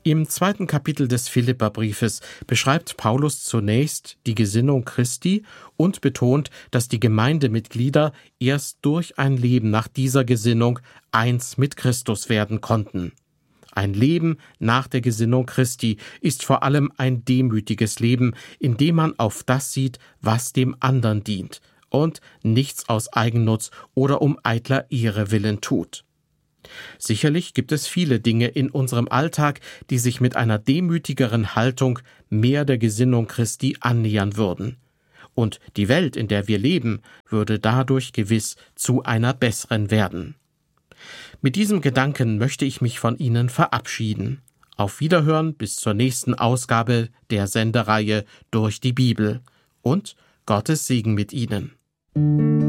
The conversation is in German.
Im 2. Kapitel des Philipperbriefes beschreibt Paulus zunächst die Gesinnung Christi und betont, dass die Gemeindemitglieder erst durch ein Leben nach dieser Gesinnung eins mit Christus werden konnten. Ein Leben nach der Gesinnung Christi ist vor allem ein demütiges Leben, in dem man auf das sieht, was dem anderen dient und nichts aus Eigennutz oder um eitler Ehre willen tut. Sicherlich gibt es viele Dinge in unserem Alltag, die sich mit einer demütigeren Haltung mehr der Gesinnung Christi annähern würden. Und die Welt, in der wir leben, würde dadurch gewiss zu einer besseren werden. Mit diesem Gedanken möchte ich mich von Ihnen verabschieden. Auf Wiederhören bis zur nächsten Ausgabe der Sendereihe Durch die Bibel. Und Gottes Segen mit Ihnen.